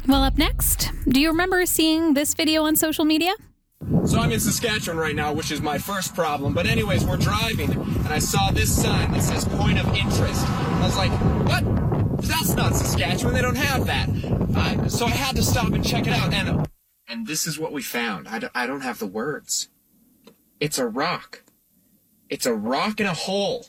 Well, up next, do you remember seeing this video on social media? So I'm in Saskatchewan right now, which is my first problem. But anyways, we're driving, and I saw this sign that says point of interest. I was like, what? That's not Saskatchewan. They don't have that. So I had to stop and check it out. And this is what we found. I don't have the words. It's a rock. It's a rock in a hole.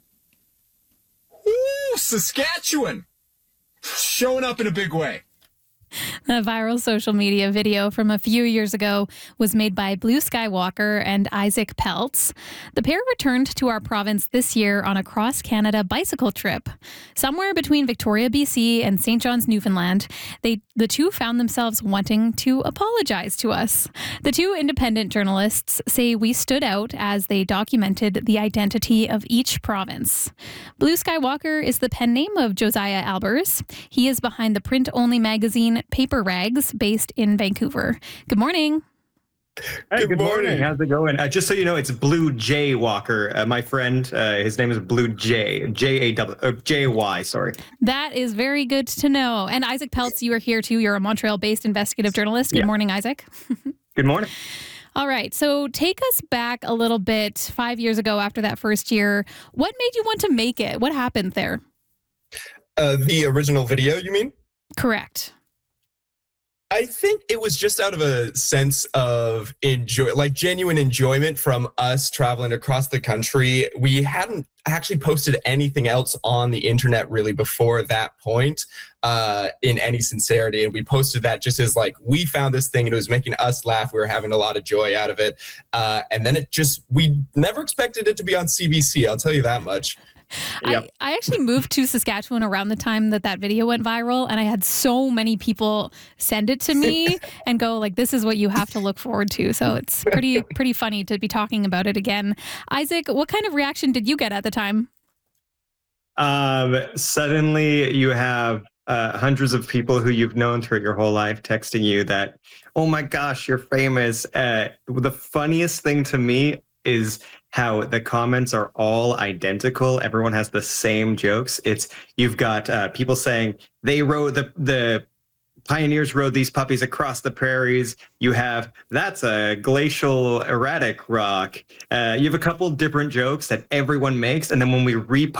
Ooh, Saskatchewan! Showing up in a big way. A viral social media video from a few years ago was made by Blue Sky Walker and Isaac Peltz. The pair returned to our province this year on a cross-Canada bicycle trip. Somewhere between Victoria, BC and St. John's, Newfoundland, the two found themselves wanting to apologize to us. The two independent journalists say we stood out as they documented the identity of each province. Blue Sky Walker is the pen name of Josiah Albers. He is behind the print-only magazine Paper Rags, based in Vancouver. Good morning. Hey, good morning. How's it going? Just so you know, it's Blue Jay Walker. My friend, his name is Blue Jay, J-A-Y, sorry. That is very good to know. And Isaac Peltz, you are here too. You're a Montreal-based investigative journalist. Good morning, Isaac. Good morning. All right. So take us back a little bit 5 years ago after that first year. What made you want to make it? What happened there? The original video, you mean? Correct. I think it was just out of a sense of genuine enjoyment from us traveling across the country. We hadn't actually posted anything else on the internet really before that point in any sincerity. And we posted that just as we found this thing and it was making us laugh. We were having a lot of joy out of it. And then we never expected it to be on CBC. I'll tell you that much. Yep. I actually moved to Saskatchewan around the time that video went viral, and I had so many people send it to me and go this is what you have to look forward to. So it's pretty funny to be talking about it again. Isaac, what kind of reaction did you get at the time? Suddenly you have hundreds of people who you've known throughout your whole life texting you that, oh my gosh, you're famous. The funniest thing to me is how the comments are all identical. Everyone has the same jokes. You've got people saying they rode the pioneers rode these puppies across the prairies. You have that's a glacial erratic rock. You have a couple different jokes that everyone makes, and then when we repost